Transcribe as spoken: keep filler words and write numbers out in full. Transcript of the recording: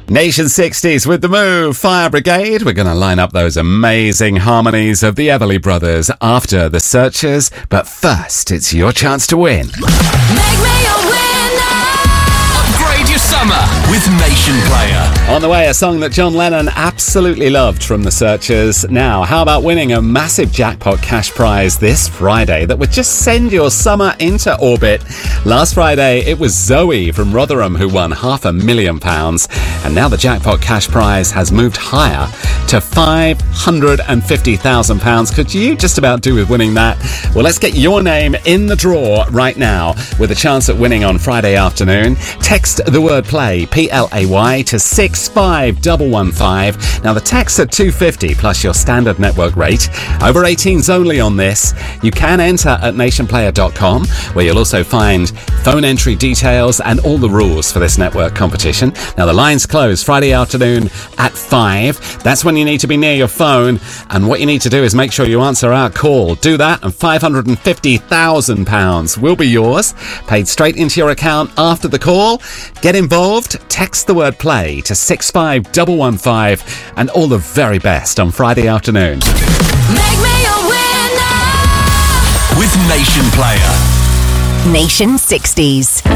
Nation sixties with The Move, Fire Brigade. We're going to line up those amazing harmonies of the Everly Brothers after The Searchers. But first, it's your chance to win. Make me a winner! Upgrade your summer with Nation Player. On the way, a song that John Lennon absolutely loved from The Searchers. Now, how about winning a massive jackpot cash prize this Friday that would just send your summer into orbit? Last Friday, it was Zoe from Rotherham who won half a million pounds. And now the jackpot cash prize has moved higher to five hundred fifty thousand pounds. Could you just about do with winning that? Well, let's get your name in the draw right now with a chance at winning on Friday afternoon. Text the word play, P L A Y, to six five one one five. Now, the texts are two pounds fifty plus your standard network rate. Over eighteens only on this. You can enter at nation player dot com, where you'll also find phone entry details and all the rules for this network competition. Now, the lines close Friday afternoon at five. That's when you need to be near your phone, and what you need to do is make sure you answer our call. Do that, and five hundred fifty thousand pounds will be yours, paid straight into your account after the call. Get involved, text the word play to six five one one five, and all the very best on Friday afternoon. Make me a winner! With Nation Player. Nation sixties.